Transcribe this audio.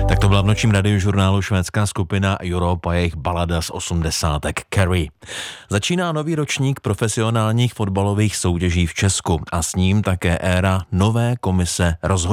Tak to byla v nočním radiožurnálu švédská skupina Europa, jejich balada z 80. Carrie. Začíná nový ročník profesionálních fotbalových soutěží v Česku a s ním také éra nové komise rozhodčí.